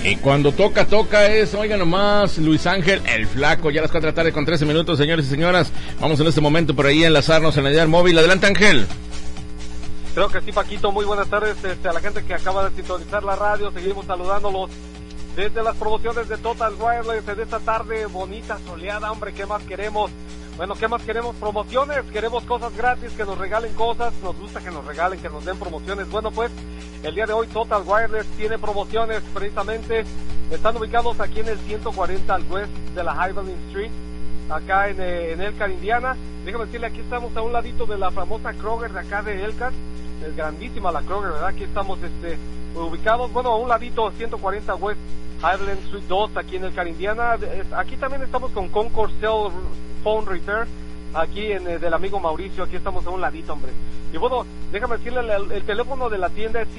Y cuando toca es, oigan nomás, Luis Ángel, el Flaco, ya a las 4 de la tarde con 13 minutos, señores y señoras. Vamos en este momento por ahí a enlazarnos en la idea móvil. Adelante, Ángel. Creo que sí, Paquito, muy buenas tardes a la gente que acaba de sintonizar la radio. Seguimos saludándolos desde las promociones de Total Wireless en esta tarde bonita, soleada. Hombre, ¿qué más queremos? Bueno, ¿qué más queremos? Promociones, queremos cosas gratis, que nos regalen cosas, nos gusta que nos regalen, que nos den promociones. Bueno, pues, el día de hoy Total Wireless tiene promociones, precisamente, están ubicados aquí en el 140 al west de la Highland Street, acá en Elkhart, Indiana. Déjame decirle, aquí estamos a un ladito de la famosa Kroger de acá de Elkhart, es grandísima la Kroger, ¿verdad? Aquí estamos, ubicados, bueno, a un ladito, 140 west Highland Street 2, aquí en Elkhart, Indiana. Aquí también estamos con Concord Cell Phone Repair, aquí del amigo Mauricio, aquí estamos a un ladito, hombre. Y bueno, déjame decirle, el teléfono de la tienda es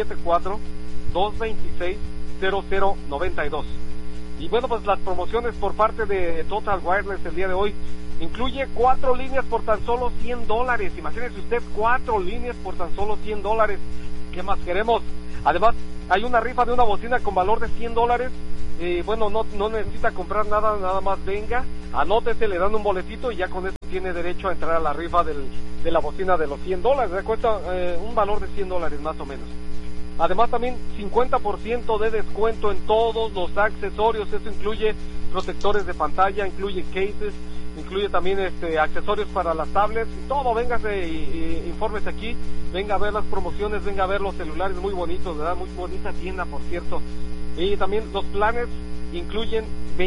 574-226-0092. Y bueno, pues las promociones por parte de Total Wireless el día de hoy incluye 4 líneas por tan solo $100. Imagínese usted, 4 líneas por tan solo $100. ¿Qué más queremos? Además, hay una rifa de una bocina con valor de $100. Bueno, no necesita comprar nada más venga, anótese, le dan un boletito y ya con eso tiene derecho a entrar a la rifa de la bocina de los $100. Cuesta un valor de $100 más o menos. Además también 50% de descuento en todos los accesorios. Esto incluye protectores de pantalla, incluye cases, incluye también accesorios para las tablets y todo. Véngase y infórmese aquí, venga a ver las promociones, venga a ver los celulares muy bonitos, ¿verdad? Muy bonita tienda, por cierto. Y también los planes incluyen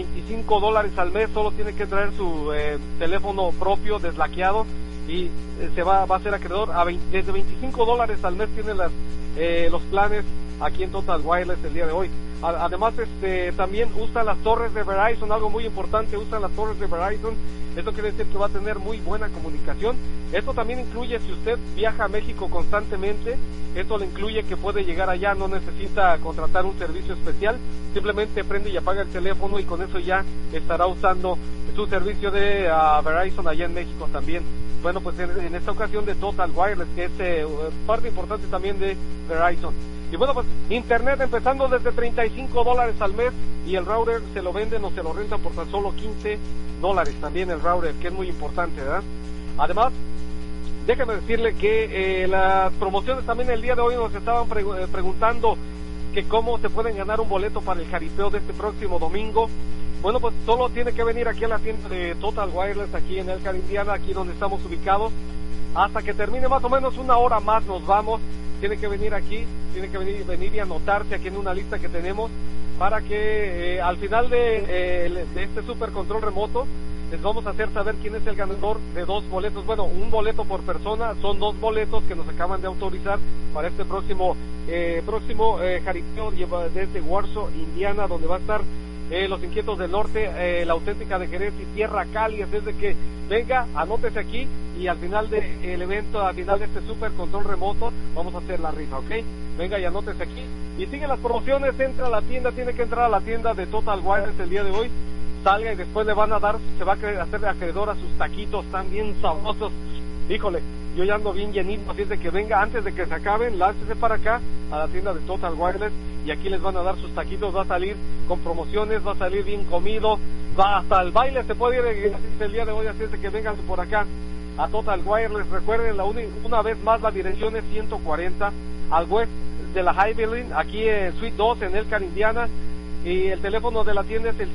$25 al mes, solo tiene que traer su teléfono propio deslaqueado y se va a ser acreedor a desde $25 al mes tiene los planes aquí en Total Wireless el día de hoy. Además, también usan las torres de Verizon, algo muy importante, usan las torres de Verizon. Esto quiere decir que va a tener muy buena comunicación. Esto también incluye, si usted viaja a México constantemente, esto le incluye que puede llegar allá, no necesita contratar un servicio especial, simplemente prende y apaga el teléfono y con eso ya estará usando su servicio de Verizon allá en México también. Bueno, pues en esta ocasión de Total Wireless, que es parte importante también de Verizon. Y bueno, pues internet empezando desde $35 al mes y el router se lo venden o se lo rentan por tan solo $15 también el router, que es muy importante, ¿verdad? Además, déjeme decirle que las promociones también el día de hoy nos estaban preguntando que cómo se pueden ganar un boleto para el jaripeo de este próximo domingo. Bueno, pues solo tiene que venir aquí a la tienda de Total Wireless, aquí en Elkhart, Indiana, aquí donde estamos ubicados. Hasta que termine más o menos una hora más nos vamos. Tiene que venir aquí, tiene que venir y anotarse aquí en una lista que tenemos para que al final de este super control remoto les vamos a hacer saber quién es el ganador de 2 boletos. Bueno, un boleto por persona, son 2 boletos que nos acaban de autorizar para este próximo jaripeo desde Warsaw, Indiana, donde va a estar los Inquietos del Norte, la Auténtica de Jerez y Tierra Cali. Así es de que venga, anótese aquí y al final del evento, al final de este super control remoto, vamos a hacer la rifa, ¿ok? Venga y anótese aquí y sigue las promociones, entra a la tienda, tiene que entrar a la tienda de Total Wireless el día de hoy, salga y después le van a dar, se va a hacer acreedor a sus taquitos, tan bien sabrosos. Híjole, yo ya ando bien llenito, así es de que venga, antes de que se acaben, láncese para acá, a la tienda de Total Wireless, y aquí les van a dar sus taquitos, va a salir con promociones, va a salir bien comido, va hasta el baile, se puede ir el día de hoy, así es de que vengan por acá, a Total Wireless. Recuerden, una vez más, la dirección es 140 al west de la Highland, aquí en Suite 2, en Elkhart, Indiana, y el teléfono de la tienda es el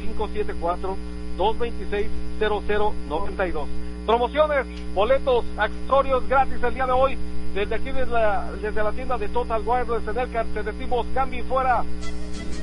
574-226-0092. Promociones, boletos, accesorios gratis el día de hoy. Desde aquí, desde la tienda de Total Wireless en Elkhart, te decimos cambio y fuera.